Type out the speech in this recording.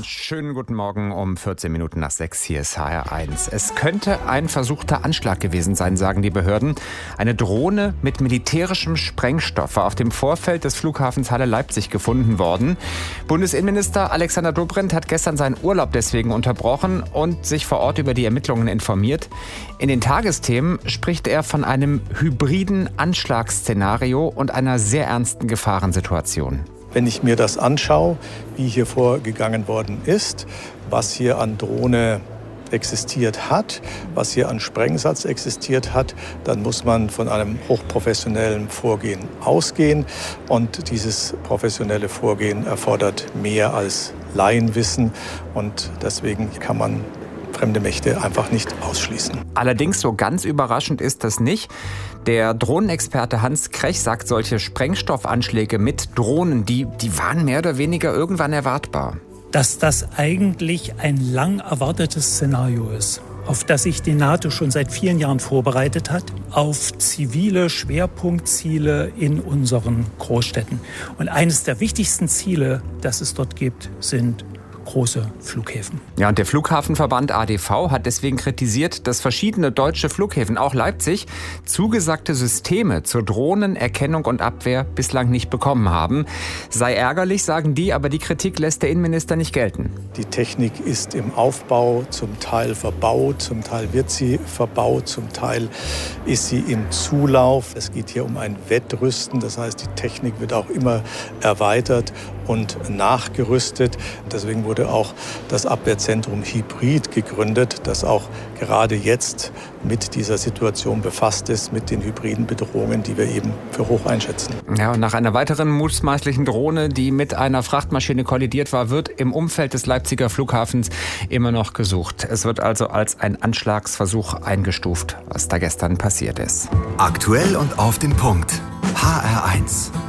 Schönen guten Morgen um 14 Minuten nach 6. Hier ist HR1. Es könnte ein versuchter Anschlag gewesen sein, sagen die Behörden. Eine Drohne mit militärischem Sprengstoff war auf dem Vorfeld des Flughafens Halle-Leipzig gefunden worden. Bundesinnenminister Alexander Dobrindt hat gestern seinen Urlaub deswegen unterbrochen und sich vor Ort über die Ermittlungen informiert. In den Tagesthemen spricht er von einem hybriden Anschlagsszenario und einer sehr ernsten Gefahrensituation. Wenn ich mir das anschaue, wie hier vorgegangen worden ist, was hier an Drohne existiert hat, was hier an Sprengsatz existiert hat, dann muss man von einem hochprofessionellen Vorgehen ausgehen. Und dieses professionelle Vorgehen erfordert mehr als Laienwissen. Und deswegen kann man fremde Mächte einfach nicht ausschließen. Allerdings so ganz überraschend ist das nicht. Der Drohnenexperte Hans Krech sagt, solche Sprengstoffanschläge mit Drohnen, die waren mehr oder weniger irgendwann erwartbar. Dass das eigentlich ein lang erwartetes Szenario ist, auf das sich die NATO schon seit vielen Jahren vorbereitet hat, auf zivile Schwerpunktziele in unseren Großstädten. Und eines der wichtigsten Ziele, das es dort gibt, sind große Flughäfen. Ja, und der Flughafenverband ADV hat deswegen kritisiert, dass verschiedene deutsche Flughäfen, auch Leipzig, zugesagte Systeme zur Drohnenerkennung und Abwehr bislang nicht bekommen haben. Sei ärgerlich, sagen die, aber die Kritik lässt der Innenminister nicht gelten. Die Technik ist im Aufbau, zum Teil verbaut, zum Teil wird sie verbaut, zum Teil ist sie im Zulauf. Es geht hier um ein Wettrüsten, das heißt, die Technik wird auch immer erweitert und nachgerüstet. Deswegen wurde auch das Abwehrzentrum Hybrid gegründet, das auch gerade jetzt mit dieser Situation befasst ist, mit den hybriden Bedrohungen, die wir eben für hoch einschätzen. Ja, und nach einer weiteren mutmaßlichen Drohne, die mit einer Frachtmaschine kollidiert war, wird im Umfeld des Leipziger Flughafens immer noch gesucht. Es wird also als ein Anschlagsversuch eingestuft, was da gestern passiert ist. Aktuell und auf den Punkt. HR1.